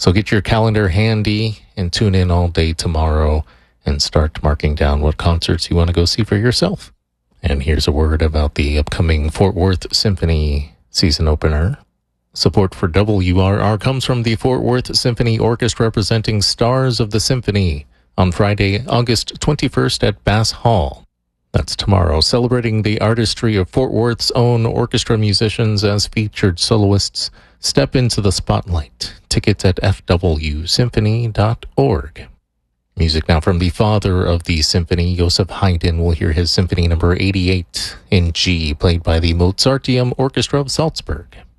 So get your calendar handy and tune in all day tomorrow and start marking down what concerts you want to go see for yourself. And here's a word about the upcoming Fort Worth Symphony season opener. Support for WRR comes from the Fort Worth Symphony Orchestra presenting Stars of the Symphony on Friday, August 21st at Bass Hall. That's tomorrow, celebrating the artistry of Fort Worth's own orchestra musicians as featured soloists. Step into the spotlight. Tickets at fwsymphony.org. Music now from the father of the symphony, Joseph Haydn. We'll hear his Symphony number 88 in G, played by the Mozarteum Orchestra of Salzburg.